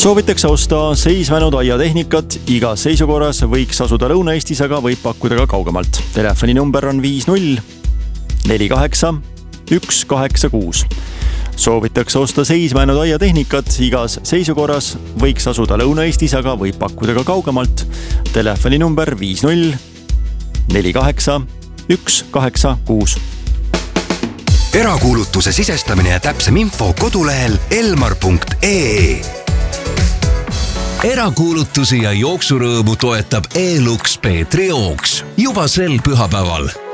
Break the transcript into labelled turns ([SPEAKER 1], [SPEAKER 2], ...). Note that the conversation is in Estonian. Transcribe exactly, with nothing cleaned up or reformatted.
[SPEAKER 1] Soovitakse osta seisvänud aiatehnikat, igas seisukorras võiks asuda Lõuna-Eestis, aga võib pakkuda ka kaugemalt. Telefoni number on viis null neli kaheksa üks kaheksa kuus. Soovitakse osta seisvänud aiatehnikat, igas seisukorras võiks asuda Lõuna-Eestis, aga võib pakkuda ka kaugemalt. Telefoni number viis null neli kaheksa üks kaheksa kuus.
[SPEAKER 2] Erakuulutuse sisestamine ja täpsem info kodulehel elmar punkt ee.
[SPEAKER 3] Erakuulutusi ja jooksurõõmu toetab E-Lux Peetri jooks juba sel pühapäeval.